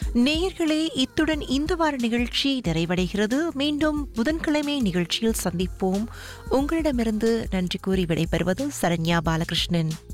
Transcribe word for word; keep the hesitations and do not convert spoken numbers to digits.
நேயர்களே, இத்துடன் இந்த வார நிகழ்ச்சி நிறைவடைகிறது. மீண்டும் புதன்கிழமை நிகழ்ச்சியில் சந்திப்போம். உங்களிடமிருந்து நன்றி கூறி விடைபெறுவது சரண்யா பாலகிருஷ்ணன்.